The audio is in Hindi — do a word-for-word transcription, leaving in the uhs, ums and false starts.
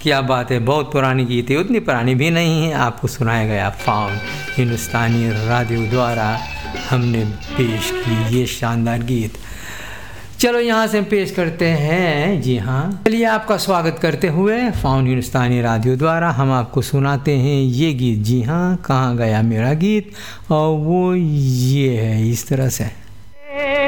क्या बात है, बहुत पुरानी गीत है, उतनी पुरानी भी नहीं है। आपको सुनाया गया फाउंड हिंदुस्तानी रेडियो द्वारा हमने पेश की ये शानदार गीत। चलो यहाँ से पेश करते हैं, जी हाँ, चलिए आपका स्वागत करते हुए फाउंड हिंदुस्तानी रेडियो द्वारा हम आपको सुनाते हैं ये गीत। जी हाँ, कहाँ गया मेरा गीत, और वो ये है इस तरह से।